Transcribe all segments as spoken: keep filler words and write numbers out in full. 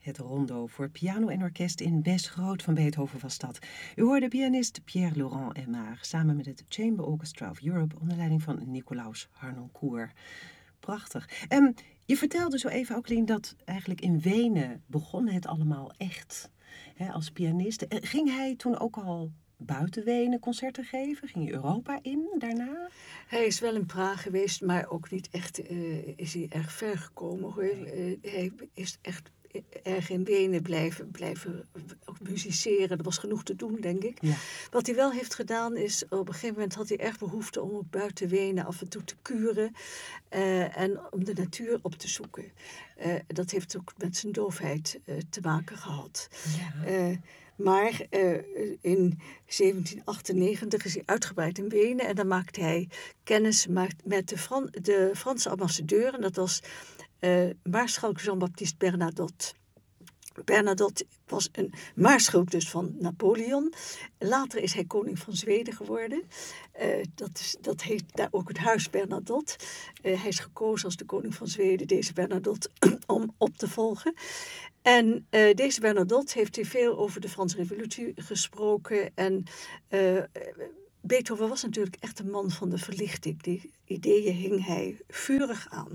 Het rondo voor piano en orkest in Bes Groot van Beethoven was dat. U hoorde pianist Pierre-Laurent Aimard samen met het Chamber Orchestra of Europe onder leiding van Nicolaus Harnoncourt. Prachtig. Um, je vertelde zo even, Aukelien, dat eigenlijk in Wenen begon het allemaal echt. Hè, als pianist. Ging hij toen ook al buiten Wenen concerten geven? Ging je Europa in daarna? Hij is wel in Praag geweest, maar ook niet echt uh, is hij erg ver gekomen. Hoor. Uh, hij is echt erg in Wenen blijven, blijven ook musiceren. Er was genoeg te doen, denk ik. Ja. Wat hij wel heeft gedaan is, op een gegeven moment had hij erg behoefte om ook buiten Wenen af en toe te kuren uh, en om de natuur op te zoeken. Uh, dat heeft ook met zijn doofheid uh, te maken gehad. Ja. Uh, Maar uh, in zeventien achtennegentig is hij uitgebreid in Wenen en dan maakte hij kennis met de, Fran- de Franse ambassadeur. En dat was uh, Maarschalk Jean-Baptiste Bernadotte. Bernadotte was een maarschalk dus van Napoleon. Later is hij koning van Zweden geworden. Uh, dat, is, dat heet daar ook het huis Bernadotte. Uh, hij is gekozen als de koning van Zweden, deze Bernadotte, om op te volgen. En uh, deze Bernadotte heeft hier veel over de Franse Revolutie gesproken. En uh, Beethoven was natuurlijk echt een man van de verlichting. Die ideeën hing hij vurig aan.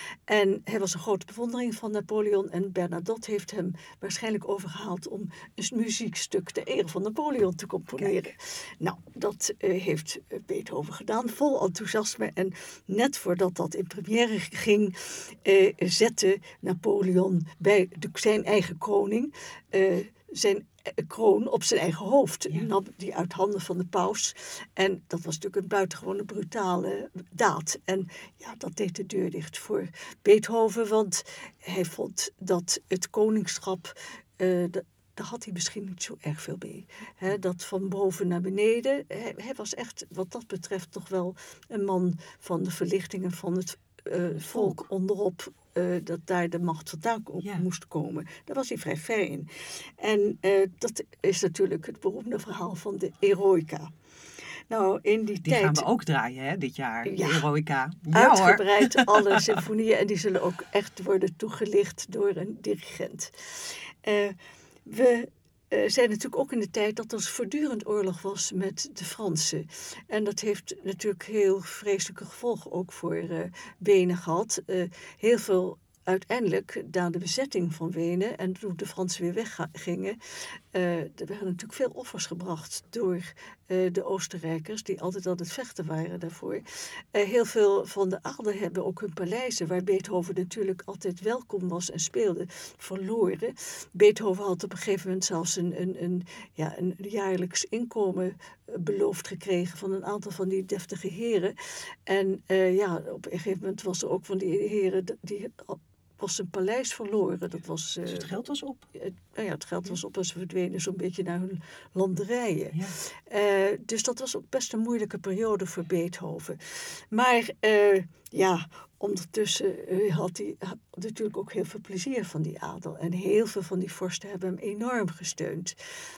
En hij was een grote bewondering van Napoleon. En Bernadotte heeft hem waarschijnlijk overgehaald om een muziekstuk ter ere van Napoleon te componeren. Kijk. Nou, dat uh, heeft Beethoven gedaan, vol enthousiasme. En net voordat dat in première ging, uh, zette Napoleon bij de, zijn eigen koning uh, zijn kroon op zijn eigen hoofd. Ja. Nam die uit handen van de paus. En dat was natuurlijk een buitengewone brutale daad. En ja, dat deed de deur dicht voor Beethoven, want hij vond dat het koningschap, uh, de, daar had hij misschien niet zo erg veel mee. He, dat van boven naar beneden. Hij, hij was echt, wat dat betreft, toch wel een man van de verlichting en van het uh, volk onderop. Uh, dat daar de macht vandaan ja. moest komen. Daar was hij vrij ver in. En uh, dat is natuurlijk het beroemde verhaal van de Eroica. Nou, in die, die tijd... gaan we ook draaien, hè, dit jaar, ja, de Eroica. Ja, uitgebreid hoor. Alle symfonieën. En die zullen ook echt worden toegelicht door een dirigent. Uh, we... Uh, zijn natuurlijk ook in de tijd dat er voortdurend oorlog was met de Fransen. En dat heeft natuurlijk heel vreselijke gevolgen ook voor uh, Wenen gehad. Uh, heel veel uiteindelijk na de bezetting van Wenen en toen de Fransen weer weggingen, uh, er werden natuurlijk veel offers gebracht door uh, de Oostenrijkers, die altijd aan het vechten waren daarvoor. Uh, heel veel van de adel hebben ook hun paleizen, waar Beethoven natuurlijk altijd welkom was en speelde, verloren. Beethoven had op een gegeven moment zelfs een, een, een, ja, een jaarlijks inkomen beloofd gekregen van een aantal van die deftige heren. En uh, ja, op een gegeven moment was er ook van die heren die was zijn paleis verloren. Dat was, uh, dus het geld was op? Uh, nou ja, het geld was op en ze verdwenen zo'n beetje naar hun landerijen. Ja. Uh, dus dat was ook best een moeilijke periode voor Beethoven. Maar uh, ja, ondertussen uh, had hij had natuurlijk ook heel veel plezier van die adel. En heel veel van die vorsten hebben hem enorm gesteund.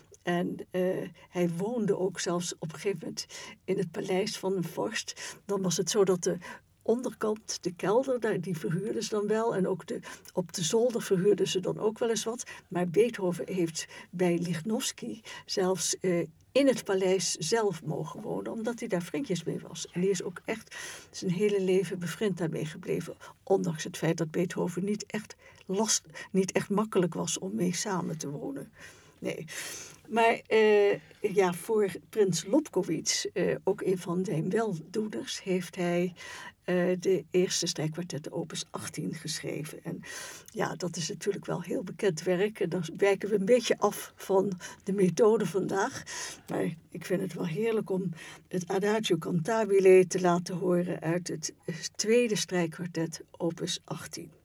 En uh, hij woonde ook zelfs op een gegeven moment in het paleis van een vorst. Dan was het zo dat de onderkant, de kelder, daar, die verhuurden ze dan wel. En ook de, op de zolder verhuurden ze dan ook wel eens wat. Maar Beethoven heeft bij Lichnowsky zelfs uh, in het paleis zelf mogen wonen, omdat hij daar vriendjes mee was. En die is ook echt zijn hele leven bevriend daarmee gebleven. Ondanks het feit dat Beethoven niet echt, last, niet echt makkelijk was om mee samen te wonen. Nee. Maar uh, ja, voor prins Lobkowitz, uh, ook een van zijn weldoeners, heeft hij uh, de eerste strijkkwartet opus achttien geschreven. En ja, dat is natuurlijk wel heel bekend werk. En dan wijken we een beetje af van de methode vandaag. Maar ik vind het wel heerlijk om het Adagio Cantabile te laten horen uit het tweede strijkkwartet opus achttien.